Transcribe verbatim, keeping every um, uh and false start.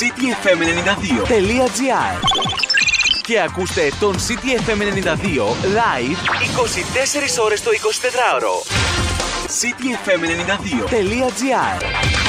cityfm ενενήντα δύο τελεία gr και ακούστε τον City εφ εμ ενενήντα δύο live είκοσι τέσσερις ώρες το εικοσιτετράωρο. cityfm ενενήντα δύο τελεία gr